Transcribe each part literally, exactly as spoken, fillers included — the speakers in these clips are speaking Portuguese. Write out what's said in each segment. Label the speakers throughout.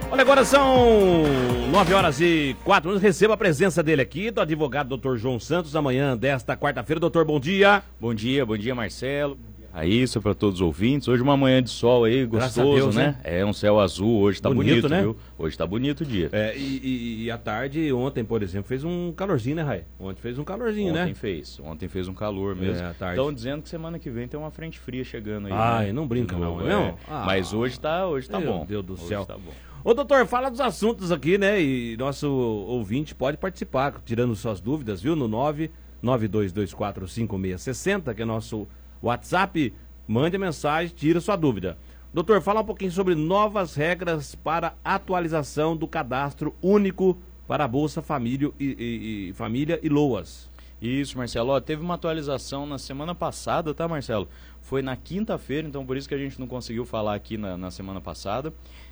Speaker 1: Olha, agora são nove horas e quatro minutos. Receba a presença dele aqui, do advogado doutor João Santos, amanhã desta quarta-feira. Doutor, bom dia.
Speaker 2: Bom dia, bom dia, Marcelo. Raíssa, para todos os ouvintes. Hoje uma manhã de sol aí, gostoso, Deus, né? né? É um céu azul, hoje tá bonito, bonito né? Viu? Hoje tá bonito o dia.
Speaker 1: É, e, e, e à tarde, ontem, por exemplo, fez um calorzinho, né, Rai? Ontem fez um calorzinho,
Speaker 2: ontem
Speaker 1: né?
Speaker 2: Ontem fez, ontem fez um calor mesmo.
Speaker 1: É, à tarde.
Speaker 2: Estão dizendo que semana que vem tem uma frente fria chegando aí.
Speaker 1: Ai,
Speaker 2: né?
Speaker 1: não brinca não, não,
Speaker 2: é.
Speaker 1: Ah,
Speaker 2: Mas hoje tá, hoje tá
Speaker 1: meu
Speaker 2: bom.
Speaker 1: Meu Deus do
Speaker 2: hoje
Speaker 1: céu.
Speaker 2: Tá bom.
Speaker 1: Ô, doutor, fala dos assuntos aqui, né? E nosso ouvinte pode participar, tirando suas dúvidas, viu? No nove nove dois dois quatro cinco seis seis zero, que é nosso WhatsApp. Mande a mensagem, tira sua dúvida. Doutor, fala um pouquinho sobre novas regras para atualização do cadastro único para a Bolsa Família e, e, e, Família e Loas.
Speaker 2: Isso, Marcelo. Ó, teve uma atualização na semana passada, tá, Marcelo? Foi na quinta-feira, então por isso que a gente não conseguiu falar aqui na, na semana passada.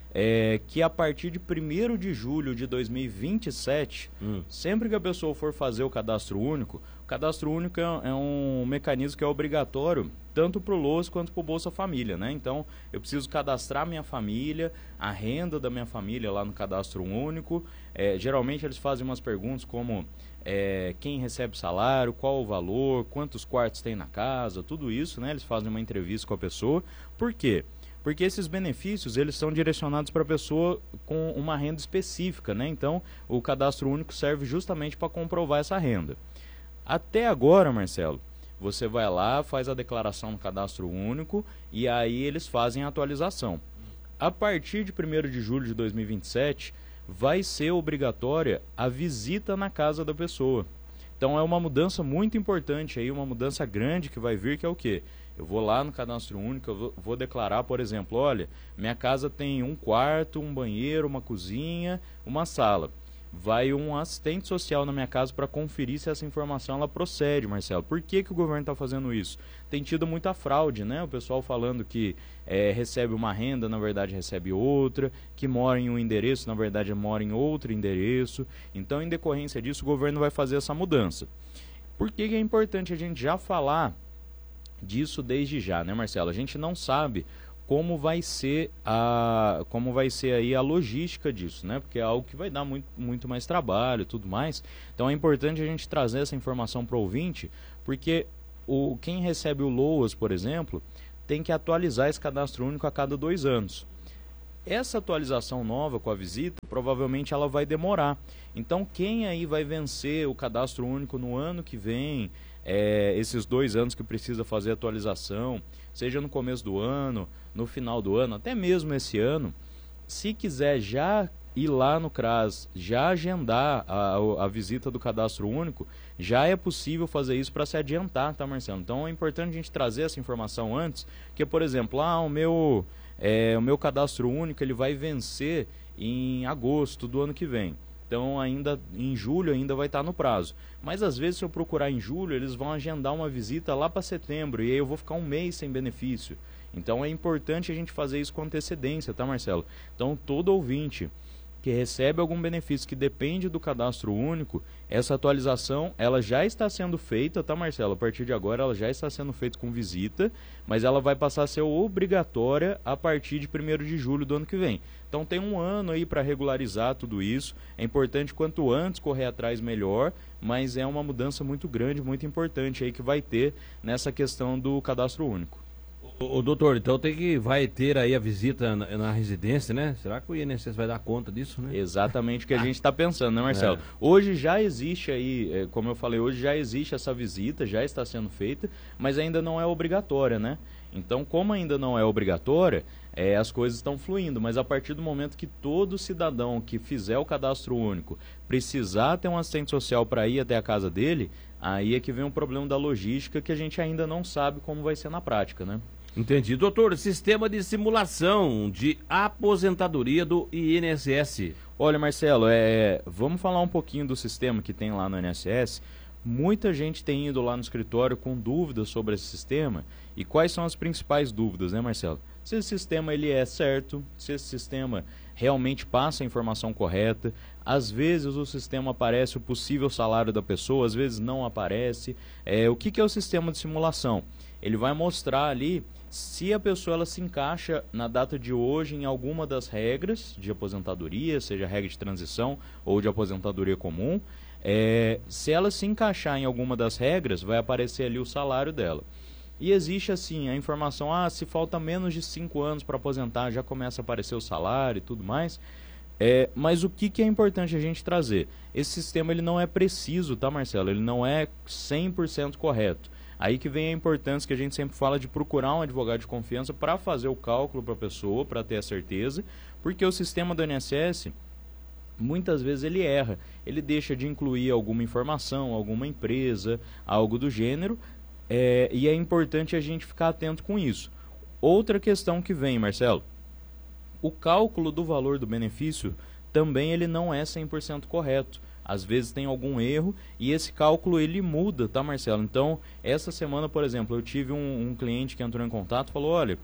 Speaker 2: É que a partir de primeiro de julho de dois mil e vinte e sete, hum. sempre que a pessoa for fazer o cadastro único, o cadastro único é, é um mecanismo que é obrigatório tanto para o Loas quanto para o Bolsa Família, né? Então, eu preciso cadastrar minha família, a renda da minha família lá no cadastro único. É, geralmente eles fazem umas perguntas como é, quem recebe salário, qual o valor, quantos quartos tem na casa, tudo isso, né? Eles fazem uma entrevista com a pessoa. Por quê? Porque esses benefícios, eles são direcionados para a pessoa com uma renda específica, né? Então, o cadastro único serve justamente para comprovar essa renda. Até agora, Marcelo, você vai lá, faz a declaração no cadastro único e aí eles fazem a atualização. A partir de primeiro de julho de dois mil e vinte e sete, vai ser obrigatória a visita na casa da pessoa. Então, é uma mudança muito importante aí, uma mudança grande que vai vir, que é o quê? Eu vou lá no cadastro único, eu vou, vou declarar, por exemplo, olha, minha casa tem um quarto, um banheiro, uma cozinha, uma sala. Vai um assistente social na minha casa para conferir se essa informação ela procede, Marcelo. Por que, que o governo está fazendo isso? Tem tido muita fraude, né? O pessoal falando que é, recebe uma renda, na verdade recebe outra, que mora em um endereço, na verdade mora em outro endereço. Então, em decorrência disso, o governo vai fazer essa mudança. Por que, que é importante a gente já falar disso desde já, né, Marcelo? A gente não sabe como vai ser a como vai ser aí a logística disso, né? Porque é algo que vai dar muito, muito mais trabalho e tudo mais. Então é importante a gente trazer essa informação para o ouvinte, porque o, quem recebe o Loas, por exemplo, tem que atualizar esse cadastro único a cada dois anos. Essa atualização nova com a visita, provavelmente ela vai demorar. Então quem aí vai vencer o cadastro único no ano que vem, É, esses dois anos que precisa fazer atualização, seja no começo do ano, no final do ano, até mesmo esse ano, se quiser já ir lá no CRAS, já agendar a, a visita do cadastro único, já é possível fazer isso para se adiantar, tá, Marcelo? Então é importante a gente trazer essa informação antes, que, por exemplo, ah, o meu, é, o meu cadastro único ele vai vencer em agosto do ano que vem. Então, ainda em julho ainda vai estar no prazo. Mas, às vezes, se eu procurar em julho, eles vão agendar uma visita lá para setembro. E aí eu vou ficar um mês sem benefício. Então, é importante a gente fazer isso com antecedência, tá, Marcelo? Então, todo ouvinte que recebe algum benefício que depende do cadastro único, essa atualização ela já está sendo feita, tá, Marcelo? A partir de agora ela já está sendo feita com visita, mas ela vai passar a ser obrigatória a partir de primeiro de julho do ano que vem. Então tem um ano aí para regularizar tudo isso. É importante quanto antes correr atrás melhor, mas é uma mudança muito grande, muito importante aí que vai ter nessa questão do cadastro único.
Speaker 1: Ô, ô, doutor, então tem que, vai ter aí a visita na, na residência, né? Será que o I N S S vai dar conta disso, né?
Speaker 2: Exatamente o que a gente está pensando, né, Marcelo? É. Hoje já existe aí, como eu falei, hoje já existe essa visita, já está sendo feita, mas ainda não é obrigatória, né? Então, como ainda não é obrigatória, é, as coisas estão fluindo, mas a partir do momento que todo cidadão que fizer o cadastro único precisar ter um assistente social para ir até a casa dele, aí é que vem um problema da logística que a gente ainda não sabe como vai ser na prática, né?
Speaker 1: Entendi. Doutor, sistema de simulação de aposentadoria do I N S S.
Speaker 2: Olha, Marcelo, é, vamos falar um pouquinho do sistema que tem lá no I N S S. Muita gente tem ido lá no escritório com dúvidas sobre esse sistema. E quais são as principais dúvidas, né, Marcelo? Se esse sistema ele é certo, se esse sistema realmente passa a informação correta. Às vezes o sistema aparece o possível salário da pessoa, às vezes não aparece. É, o que, que é o sistema de simulação? Ele vai mostrar ali se a pessoa ela se encaixa na data de hoje em alguma das regras de aposentadoria, seja regra de transição ou de aposentadoria comum, é, se ela se encaixar em alguma das regras, vai aparecer ali o salário dela. E existe assim a informação, ah, se falta menos de cinco anos para aposentar, já começa a aparecer o salário e tudo mais. É, mas o que, que é importante a gente trazer? Esse sistema ele não é preciso, tá, Marcelo? Ele não é cem por cento correto. Aí que vem a importância que a gente sempre fala de procurar um advogado de confiança para fazer o cálculo para a pessoa, para ter a certeza, porque o sistema do I N S S, muitas vezes ele erra, ele deixa de incluir alguma informação, alguma empresa, algo do gênero, é, e é importante a gente ficar atento com isso. Outra questão que vem, Marcelo, o cálculo do valor do benefício também ele não é cem por cento correto. Às vezes tem algum erro e esse cálculo ele muda, tá, Marcelo? Então, essa semana, por exemplo, eu tive um, um cliente que entrou em contato e falou, olha,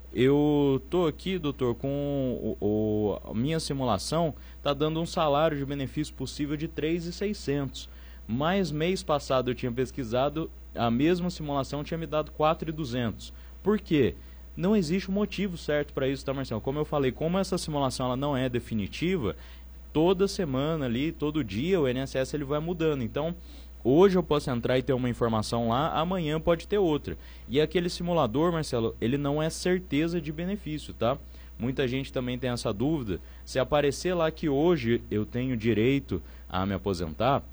Speaker 2: eu tô aqui, doutor, com o, o, a minha simulação tá dando um salário de benefício possível de três mil e seiscentos. Mas mês passado eu tinha pesquisado, a mesma simulação tinha me dado quatro mil e duzentos. Por quê? Não existe um motivo certo para isso, tá, Marcelo? Como eu falei, como essa simulação ela não é definitiva, toda semana ali, todo dia o I N S S ele vai mudando. Então, hoje eu posso entrar e ter uma informação lá, amanhã pode ter outra. E aquele simulador, Marcelo, ele não é certeza de benefício, tá? Muita gente também tem essa dúvida. Se aparecer lá que hoje eu tenho direito a me aposentar,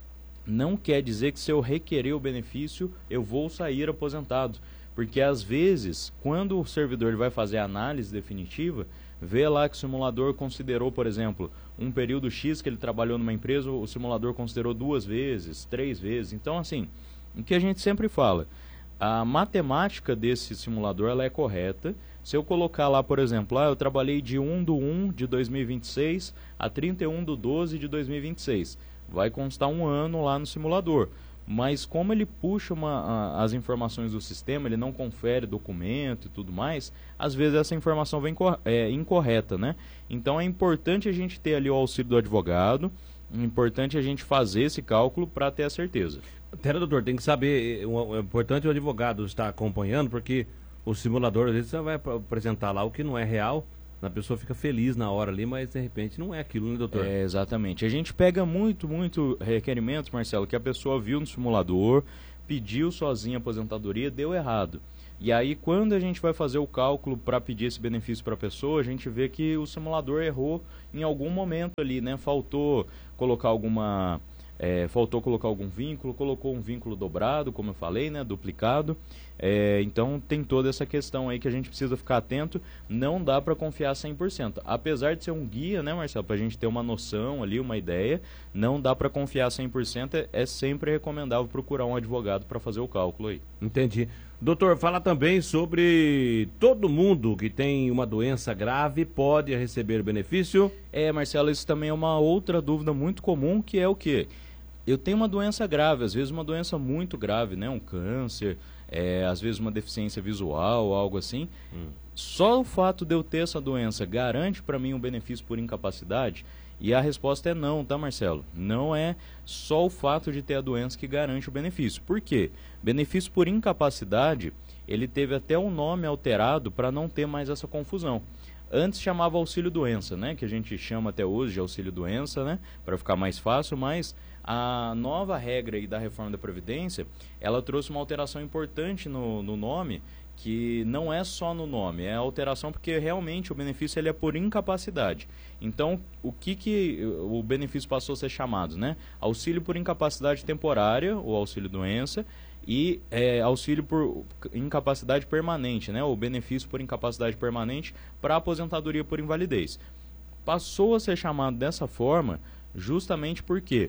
Speaker 2: não quer dizer que se eu requerer o benefício, eu vou sair aposentado. Porque às vezes, quando o servidor ele vai fazer a análise definitiva, vê lá que o simulador considerou, por exemplo, um período X que ele trabalhou numa empresa, o simulador considerou duas vezes, três vezes. Então, assim, o que a gente sempre fala, a matemática desse simulador ela é correta. Se eu colocar lá, por exemplo, ah, eu trabalhei de um de um de dois mil e vinte e seis a trinta e um de doze de dois mil e vinte e seis, vai constar um ano lá no simulador. Mas como ele puxa uma, a, as informações do sistema, ele não confere documento e tudo mais, às vezes essa informação vem é, incorreta, né? Então é importante a gente ter ali o auxílio do advogado, é importante a gente fazer esse cálculo para ter a certeza.
Speaker 1: Até, doutor, tem que saber, é importante o advogado estar acompanhando, porque o simulador, às vezes, você vai apresentar lá o que não é real, a pessoa fica feliz na hora ali, mas de repente não é aquilo, né, doutor?
Speaker 2: É, exatamente. A gente pega muito, muito requerimentos, Marcelo, que a pessoa viu no simulador, pediu sozinha a aposentadoria, deu errado. E aí, quando a gente vai fazer o cálculo para pedir esse benefício para a pessoa, a gente vê que o simulador errou em algum momento ali, né? Faltou colocar alguma... É, faltou colocar algum vínculo, colocou um vínculo dobrado, como eu falei, né, duplicado. É, então tem toda essa questão aí que a gente precisa ficar atento. Não dá para confiar cem por cento. Apesar de ser um guia, né, Marcelo, para a gente ter uma noção ali, uma ideia, não dá para confiar cem por cento. É, é sempre recomendável procurar um advogado para fazer o cálculo aí.
Speaker 1: Entendi. Doutor, fala também sobre todo mundo que tem uma doença grave pode receber benefício?
Speaker 2: É, Marcelo, isso também é uma outra dúvida muito comum, que é o quê? Eu tenho uma doença grave, às vezes uma doença muito grave, né? Um câncer, é, às vezes uma deficiência visual, algo assim. Hum. Só o fato de eu ter essa doença garante para mim um benefício por incapacidade? E a resposta é não, tá, Marcelo? Não é só o fato de ter a doença que garante o benefício. Por quê? Benefício por incapacidade, ele teve até um nome alterado para não ter mais essa confusão. Antes chamava auxílio-doença, né? Que a gente chama até hoje de auxílio-doença, né? Para ficar mais fácil, mas a nova regra aí da reforma da Previdência, ela trouxe uma alteração importante no, no nome, que não é só no nome, é alteração porque realmente o benefício ele é por incapacidade. Então, o que, que o benefício passou a ser chamado, né? Auxílio por incapacidade temporária, ou auxílio-doença, e é, auxílio por incapacidade permanente, né? O benefício por incapacidade permanente para aposentadoria por invalidez. Passou a ser chamado dessa forma justamente porque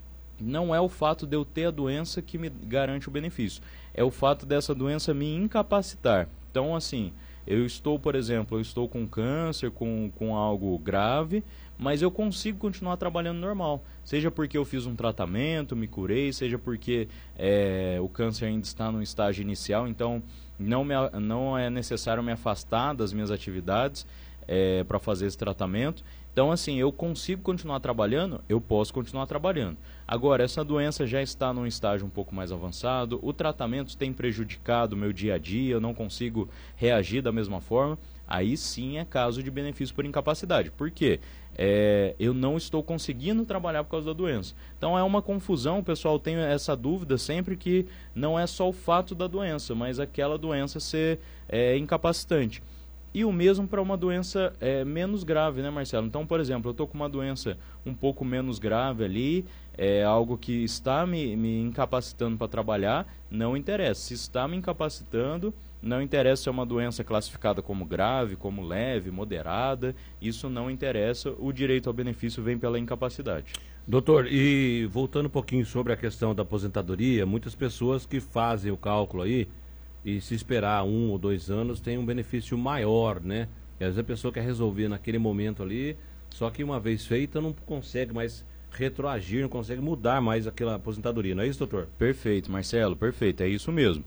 Speaker 2: não é o fato de eu ter a doença que me garante o benefício, é o fato dessa doença me incapacitar. Então, assim, eu estou, por exemplo, eu estou com câncer, com, com algo grave, mas eu consigo continuar trabalhando normal. Seja porque eu fiz um tratamento, me curei, seja porque é, o câncer ainda está no estágio inicial, então não, me, não é necessário me afastar das minhas atividades. é, para fazer esse tratamento. Então, assim, eu consigo continuar trabalhando? Eu posso continuar trabalhando. Agora, essa doença já está num estágio um pouco mais avançado, o tratamento tem prejudicado o meu dia a dia, eu não consigo reagir da mesma forma, aí sim é caso de benefício por incapacidade. Por quê? É, eu não estou conseguindo trabalhar por causa da doença. Então é uma confusão, o pessoal tem essa dúvida sempre que não é só o fato da doença, mas aquela doença ser é, incapacitante. E o mesmo para uma doença é, menos grave, né, Marcelo? Então, por exemplo, eu estou com uma doença um pouco menos grave ali, é algo que está me, me incapacitando para trabalhar, não interessa. Se está me incapacitando, não interessa se é uma doença classificada como grave, como leve, moderada, isso não interessa, o direito ao benefício vem pela incapacidade.
Speaker 1: Doutor, e voltando um pouquinho sobre a questão da aposentadoria, muitas pessoas que fazem o cálculo aí, e se esperar um ou dois anos tem um benefício maior, né? E às vezes a pessoa quer resolver naquele momento ali, só que uma vez feita não consegue mais retroagir, não consegue mudar mais aquela aposentadoria, não é isso, doutor?
Speaker 2: Perfeito, Marcelo, perfeito, é isso mesmo.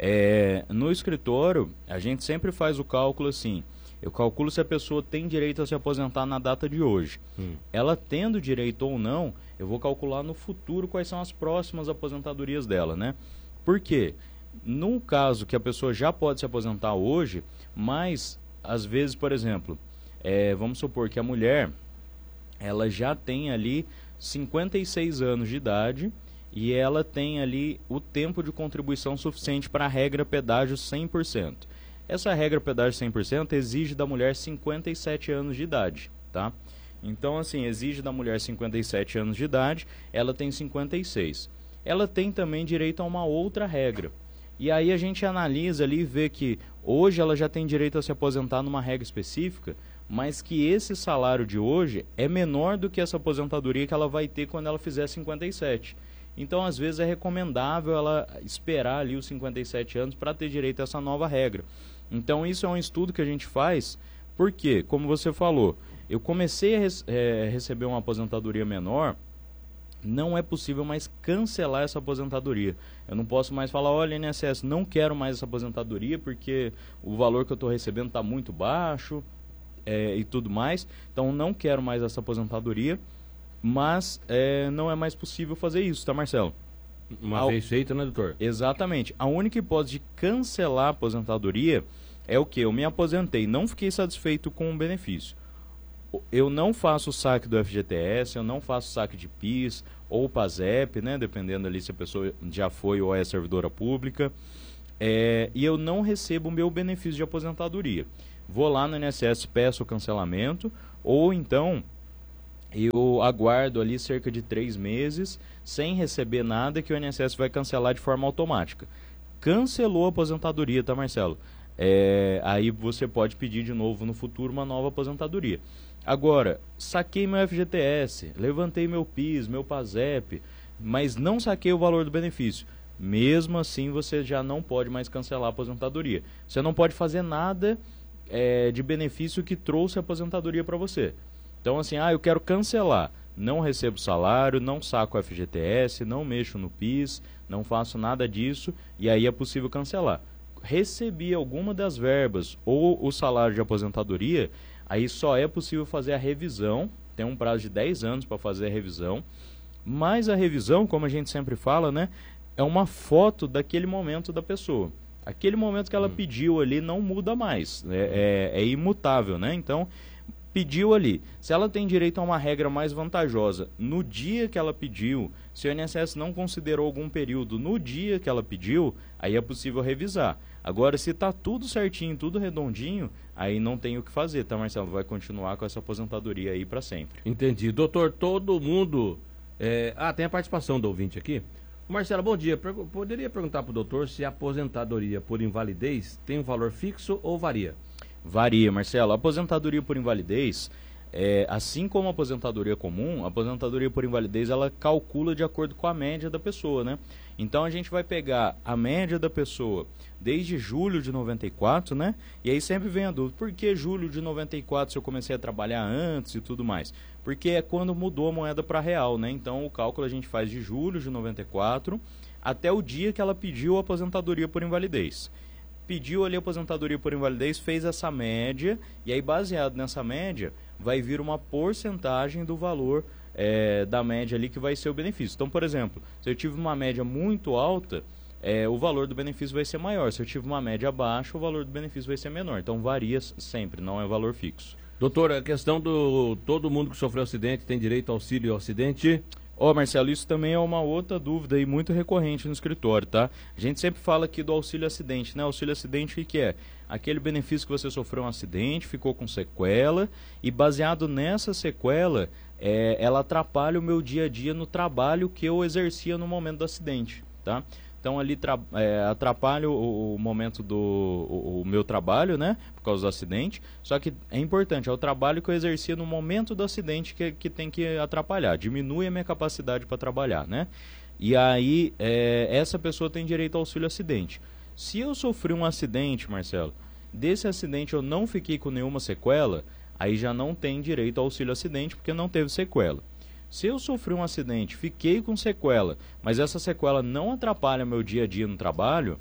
Speaker 2: É, no escritório, a gente sempre faz o cálculo assim, eu calculo se a pessoa tem direito a se aposentar na data de hoje. Hum. Ela tendo direito ou não, eu vou calcular no futuro quais são as próximas aposentadorias dela, né? Por quê? No caso que a pessoa já pode se aposentar hoje, mas às vezes, por exemplo, é, vamos supor que a mulher ela já tem ali cinquenta e seis anos de idade e ela tem ali o tempo de contribuição suficiente para a regra pedágio cem por cento. Essa regra pedágio cem por cento exige da mulher cinquenta e sete anos de idade, tá? Então, assim, exige da mulher cinquenta e sete anos de idade, ela tem cinquenta e seis. Ela tem também direito a uma outra regra. E aí a gente analisa ali e vê que hoje ela já tem direito a se aposentar numa regra específica, mas que esse salário de hoje é menor do que essa aposentadoria que ela vai ter quando ela fizer cinquenta e sete. Então, às vezes, é recomendável ela esperar ali os cinquenta e sete anos para ter direito a essa nova regra. Então, isso é um estudo que a gente faz, porque, como você falou, eu comecei a rece- é, receber uma aposentadoria menor, não é possível mais cancelar essa aposentadoria. Eu não posso mais falar, olha, I N S S, não quero mais essa aposentadoria porque o valor que eu estou recebendo está muito baixo é, e tudo mais. Então, não quero mais essa aposentadoria, mas é, não é mais possível fazer isso, tá, Marcelo?
Speaker 1: Uma
Speaker 2: Ao...
Speaker 1: vez feito, né, doutor?
Speaker 2: Exatamente. A única hipótese de cancelar a aposentadoria é o quê? Eu me aposentei, não fiquei satisfeito com o benefício. Eu não faço o saque do F G T S, eu não faço saque de PIS ou PASEP, né, dependendo ali se a pessoa já foi ou é servidora pública, é, e eu não recebo o meu benefício de aposentadoria. Vou lá no I N S S, peço o cancelamento, ou então eu aguardo ali cerca de três meses sem receber nada que o I N S S vai cancelar de forma automática. Cancelou a aposentadoria, tá, Marcelo? É, aí você pode pedir de novo no futuro uma nova aposentadoria. Agora, saquei meu F G T S, levantei meu PIS, meu PASEP, mas não saquei o valor do benefício. Mesmo assim, você já não pode mais cancelar a aposentadoria. Você não pode fazer nada é, de benefício que trouxe a aposentadoria para você. Então, assim, ah, eu quero cancelar. Não recebo salário, não saco o F G T S, não mexo no PIS, não faço nada disso, e aí é possível cancelar. Recebi alguma das verbas ou o salário de aposentadoria, aí só é possível fazer a revisão, tem um prazo de dez anos para fazer a revisão, mas a revisão, como a gente sempre fala, né, é uma foto daquele momento da pessoa. Aquele momento que ela hum. pediu ali não muda mais, é, é, é imutável, né? Então, pediu ali. Se ela tem direito a uma regra mais vantajosa no dia que ela pediu, se o I N S S não considerou algum período no dia que ela pediu, aí é possível revisar. Agora, se está tudo certinho, tudo redondinho, aí não tem o que fazer, tá, Marcelo? Vai continuar com essa aposentadoria aí para sempre.
Speaker 1: Entendi. Doutor, todo mundo... É... Ah, tem a participação do ouvinte aqui. Marcelo, bom dia. Per- poderia perguntar para o doutor se a aposentadoria por invalidez tem um valor fixo ou varia?
Speaker 2: Varia, Marcelo. A aposentadoria por invalidez, é, assim como a aposentadoria comum, a aposentadoria por invalidez ela calcula de acordo com a média da pessoa, né? Então a gente vai pegar a média da pessoa desde julho de noventa e quatro, né? E aí sempre vem a dúvida, por que julho de noventa e quatro se eu comecei a trabalhar antes e tudo mais? Porque é quando mudou a moeda para real, né? Então o cálculo a gente faz de julho de noventa e quatro até o dia que ela pediu a aposentadoria por invalidez. pediu ali a aposentadoria por invalidez, fez essa média, e aí baseado nessa média, vai vir uma porcentagem do valor é, da média ali que vai ser o benefício. Então, por exemplo, se eu tive uma média muito alta, é, o valor do benefício vai ser maior. Se eu tive uma média baixa, o valor do benefício vai ser menor. Então, varia sempre, não é valor fixo.
Speaker 1: Doutor, a questão do todo mundo que sofreu acidente tem direito ao auxílio ao acidente?
Speaker 2: Ó, oh, Marcelo, isso também é uma outra dúvida aí muito recorrente no escritório, tá? A gente sempre fala aqui do auxílio acidente, né? Auxílio acidente, o que, que é? Aquele benefício que você sofreu um acidente, ficou com sequela, e baseado nessa sequela, é, ela atrapalha o meu dia a dia no trabalho que eu exercia no momento do acidente, tá? Então ali é, atrapalha o, o momento do o, o meu trabalho, né? Por causa do acidente. Só que é importante, é o trabalho que eu exercia no momento do acidente que, que tem que atrapalhar. Diminui a minha capacidade para trabalhar, né? E aí, é, essa pessoa tem direito ao auxílio acidente. Se eu sofri um acidente, Marcelo, desse acidente eu não fiquei com nenhuma sequela, aí já não tem direito ao auxílio acidente porque não teve sequela. Se eu sofri um acidente, fiquei com sequela, mas essa sequela não atrapalha meu dia a dia no trabalho,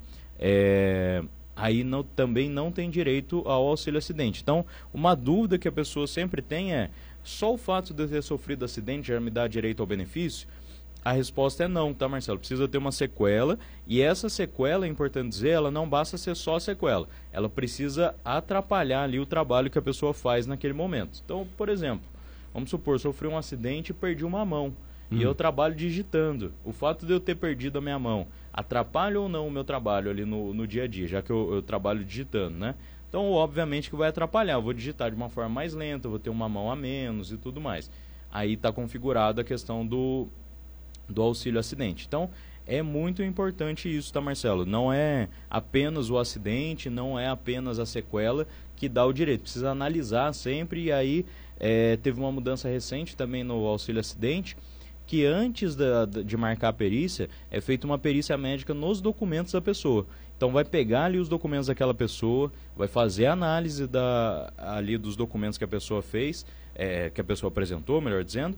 Speaker 2: é, aí não, também não tem direito ao auxílio acidente. Então, uma dúvida que a pessoa sempre tem é, só o fato de eu ter sofrido acidente já me dá direito ao benefício? A resposta é não, tá, Marcelo? Precisa ter uma sequela, e essa sequela, é importante dizer, ela não basta ser só sequela. Ela precisa atrapalhar ali o trabalho que a pessoa faz naquele momento. Então, por exemplo, vamos supor, sofri um acidente e perdi uma mão. Hum. E eu trabalho digitando. O fato de eu ter perdido a minha mão atrapalha ou não o meu trabalho ali no, no dia a dia, já que eu, eu trabalho digitando, né? Então, obviamente que vai atrapalhar. Eu vou digitar de uma forma mais lenta, vou ter uma mão a menos e tudo mais. Aí está configurada a questão do, do auxílio acidente. Então, é muito importante isso, tá, Marcelo? Não é apenas o acidente, não é apenas a sequela que dá o direito. Precisa analisar sempre, e aí é, teve uma mudança recente também no auxílio acidente, que antes da, de marcar a perícia, é feita uma perícia médica nos documentos da pessoa. Então vai pegar ali os documentos daquela pessoa, vai fazer a análise da, ali dos documentos que a pessoa fez, é, que a pessoa apresentou, melhor dizendo,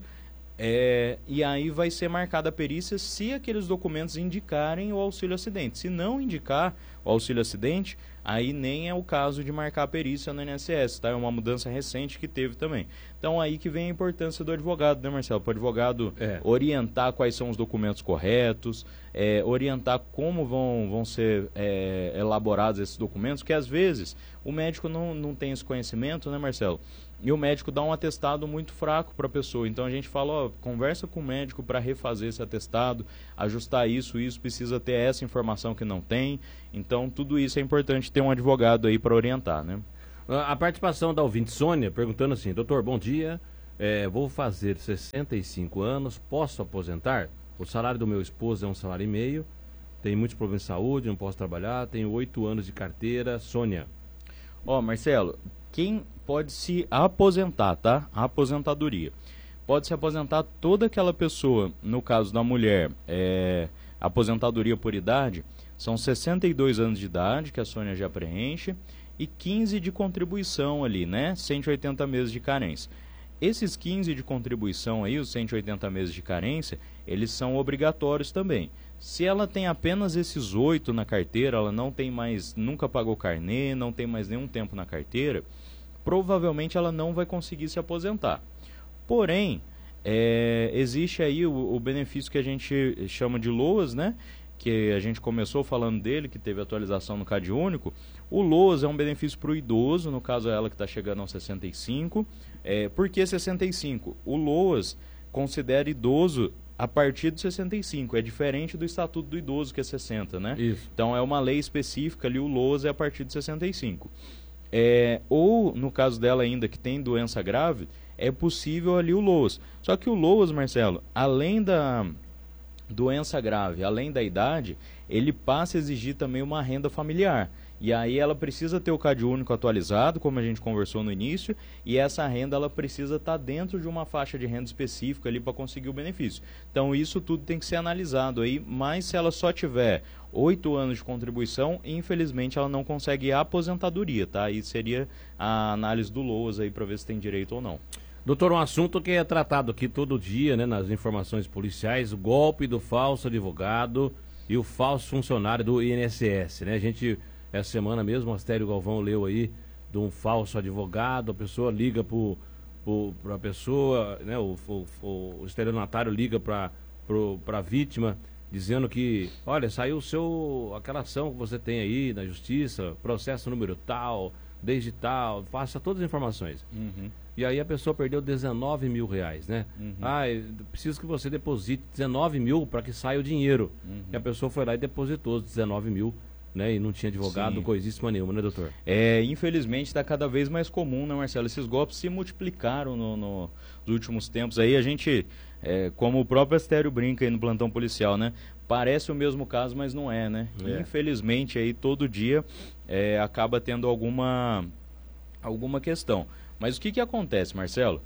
Speaker 2: É, e aí vai ser marcada a perícia se aqueles documentos indicarem o auxílio acidente. Se não indicar o auxílio acidente, aí nem é o caso de marcar a perícia no I N S S, tá? É uma mudança recente que teve também. Então aí que vem a importância do advogado, né, Marcelo? Para o advogado é. orientar quais são os documentos corretos, é, orientar como vão, vão ser é, elaborados esses documentos, que às vezes o médico não, não tem esse conhecimento, né, Marcelo? E o médico dá um atestado muito fraco para a pessoa. Então a gente fala, ó, conversa com o médico para refazer esse atestado, ajustar isso, isso, precisa ter essa informação que não tem. Então tudo isso é importante ter um advogado aí para orientar, né?
Speaker 1: A participação da ouvinte Sônia perguntando assim, doutor, bom dia, é, vou fazer sessenta e cinco anos, posso aposentar? O salário do meu esposo é um salário e meio, tem muitos problemas de saúde, não posso trabalhar, tenho oito anos de carteira. Sônia.
Speaker 2: Ó, Marcelo, quem pode se aposentar, tá? A aposentadoria. Pode se aposentar toda aquela pessoa, no caso da mulher, é, aposentadoria por idade, são sessenta e dois anos de idade, que a Sônia já preenche, e quinze de contribuição ali, né? cento e oitenta meses de carência. Esses quinze de contribuição aí, os cento e oitenta meses de carência, eles são obrigatórios também. Se ela tem apenas esses oito na carteira, ela não tem mais, nunca pagou carnê, não tem mais nenhum tempo na carteira, provavelmente ela não vai conseguir se aposentar. Porém, é, existe aí o, o benefício que a gente chama de LOAS, né? Que a gente começou falando dele, que teve atualização no Cade Único. O LOAS é um benefício para o idoso, no caso ela que está chegando aos sessenta e cinco. É, por que sessenta e cinco? O LOAS considera idoso a partir de sessenta e cinco, é diferente do Estatuto do Idoso, que é sessenta, né?
Speaker 1: Isso.
Speaker 2: Então é uma lei específica ali, o LOAS é a partir de sessenta e cinco. É, ou, no caso dela ainda, que tem doença grave, é possível ali o LOAS. Só que o LOAS, Marcelo, além da doença grave, além da idade, ele passa a exigir também uma renda familiar. E aí ela precisa ter o Cade Único atualizado, como a gente conversou no início, e essa renda ela precisa estar dentro de uma faixa de renda específica ali para conseguir o benefício. Então isso tudo tem que ser analisado aí, mas se ela só tiver oito anos de contribuição, infelizmente ela não consegue a aposentadoria, tá? Aí seria a análise do LOAS aí para ver se tem direito ou não.
Speaker 1: Doutor, um assunto que é tratado aqui todo dia, né, nas informações policiais, o golpe do falso advogado e o falso funcionário do I N S S, né? A gente essa semana mesmo, o Astério Galvão leu aí de um falso advogado, a pessoa liga para a pessoa, né, o, o, o estelionatário liga para a vítima, dizendo que, olha, saiu o seu, aquela ação que você tem aí na justiça, processo número tal, desde tal, faça todas as informações.
Speaker 2: Uhum.
Speaker 1: E aí a pessoa perdeu dezenove mil reais, né? Uhum. Ah, preciso que você deposite dezenove mil para que saia o dinheiro. Uhum. E a pessoa foi lá e depositou os dezenove mil, né? E não tinha advogado, Sim. coisíssima nenhuma, né, doutor?
Speaker 2: É, infelizmente está cada vez mais comum, né, Marcelo? Esses golpes se multiplicaram no, no, nos últimos tempos. Aí a gente, é, como o próprio Astério brinca aí no plantão policial, né? Parece o mesmo caso, mas não é, né? É. Infelizmente aí todo dia é, acaba tendo alguma, alguma questão. Mas o que que acontece, Marcelo?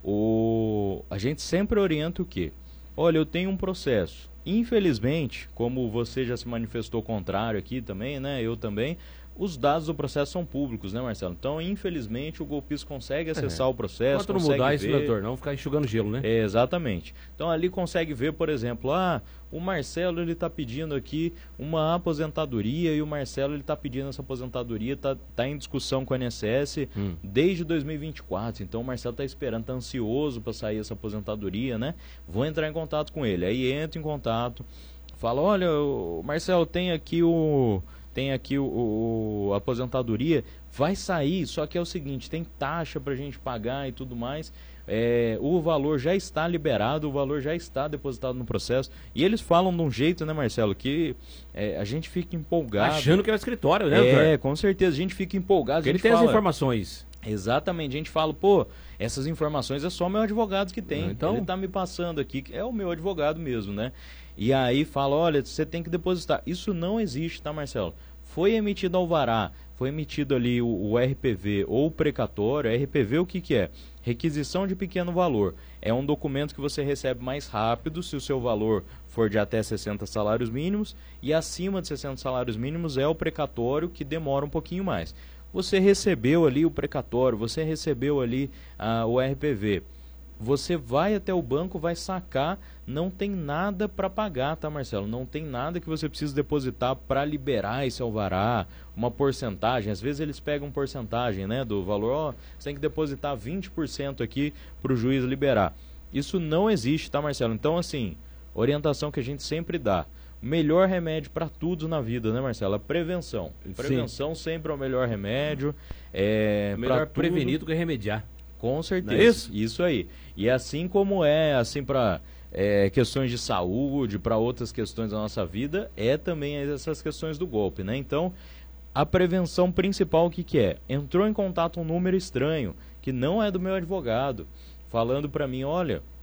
Speaker 2: O... A gente sempre orienta o quê? Olha, eu tenho um processo. Infelizmente, como você já se manifestou contrário aqui também, né? Eu também. Os dados do processo são públicos, né, Marcelo? Então, infelizmente, o golpista consegue acessar é. o processo.
Speaker 1: Enquanto não mudar isso, doutor, não ficar enxugando gelo, né?
Speaker 2: É, exatamente. Então, ali consegue ver, por exemplo, ah, o Marcelo ele está pedindo aqui uma aposentadoria e o Marcelo ele está pedindo essa aposentadoria, está tá em discussão com o I N S S hum. desde dois mil e vinte e quatro. Então, o Marcelo está esperando, está ansioso para sair essa aposentadoria, né? Vou entrar em contato com ele. Aí entra em contato, fala, olha, o Marcelo, tem aqui o... tem aqui o, o, a aposentadoria, vai sair, só que é o seguinte, tem taxa para a gente pagar e tudo mais, é, o valor já está liberado, o valor já está depositado no processo, e eles falam de um jeito, né, Marcelo, que é, a gente fica empolgado.
Speaker 1: Achando que é o escritório, né,
Speaker 2: É,
Speaker 1: doutor?
Speaker 2: com certeza, a gente fica empolgado.
Speaker 1: Porque
Speaker 2: a gente
Speaker 1: ele tem
Speaker 2: fala,
Speaker 1: as informações.
Speaker 2: Exatamente, a gente fala, pô, essas informações é só meu advogado que tem, então... ele está me passando aqui, é o meu advogado mesmo, né? E aí fala, olha, você tem que depositar. Isso não existe, tá, Marcelo? Foi emitido alvará, foi emitido ali o, o R P V ou o precatório. R P V o que que é? Requisição de pequeno valor. É um documento que você recebe mais rápido se o seu valor for de até sessenta salários mínimos, e acima de sessenta salários mínimos é o precatório, que demora um pouquinho mais. Você recebeu ali o precatório, você recebeu ali ah, o R P V. Você vai até o banco, vai sacar, não tem nada para pagar, tá, Marcelo? Não tem nada que você precisa depositar para liberar esse alvará, uma porcentagem. Às vezes eles pegam porcentagem, né, do valor, ó, você tem que depositar vinte por cento aqui para o juiz liberar. Isso não existe, tá, Marcelo? Então, assim, orientação que a gente sempre dá. O melhor remédio para tudo na vida, né, Marcelo? A prevenção. Prevenção Sim. sempre é o melhor remédio. É,
Speaker 1: melhor prevenir do que remediar.
Speaker 2: Com certeza.
Speaker 1: Não é isso?
Speaker 2: Isso aí. E assim como é, assim para é, questões de saúde, para outras questões da nossa vida, é também essas questões do golpe, né? Então, a prevenção principal, o que que é? Entrou em contato um número estranho, que não é do meu advogado, falando para mim, olha,